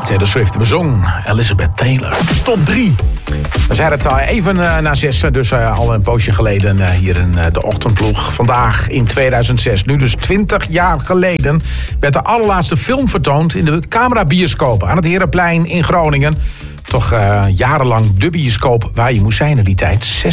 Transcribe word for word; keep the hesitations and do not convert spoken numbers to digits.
Taylor Swift bezong Elizabeth Taylor. Top drie. We zeiden het al even uh, na zes, dus uh, al een poosje geleden uh, hier in uh, de Ochtendploeg. Vandaag in tweeduizend zes, nu dus twintig jaar geleden, werd de allerlaatste film vertoond in de Camera-bioscoop aan het Herenplein in Groningen. Toch uh, jarenlang de bioscoop waar je moest zijn in die tijd.